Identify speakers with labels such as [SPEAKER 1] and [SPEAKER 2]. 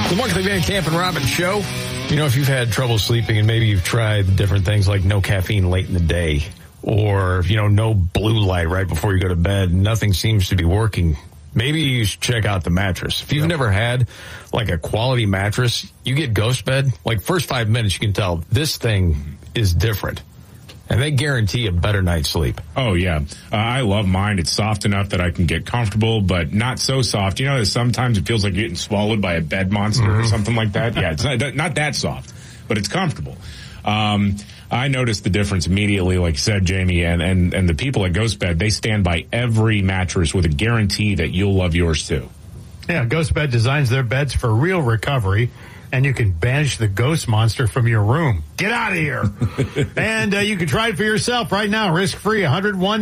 [SPEAKER 1] The Markley Van Camp and Robbins Show. You know, if you've had trouble sleeping and maybe you've tried different things like no caffeine late in the day or, you know, no blue light right before you go to bed, nothing seems to be working. Maybe you should check out the mattress. If you've never had like a quality mattress, you get Ghost Bed. Like first 5 minutes, you can tell this thing is different. And they guarantee a better night's sleep.
[SPEAKER 2] Oh, yeah. I love mine. It's soft enough that I can get comfortable, but not so soft. You know, sometimes it feels like you're getting swallowed by a bed monster or something like that. Yeah, it's not that soft, but it's comfortable. I noticed the difference immediately, like you said, Jamie, and the people at Ghost Bed, they stand by every mattress with a guarantee that you'll love yours too.
[SPEAKER 3] Yeah, Ghost Bed designs their beds for real recovery, and you can banish the ghost monster from your room. Get out of here. And you can try it for yourself right now, risk-free, 101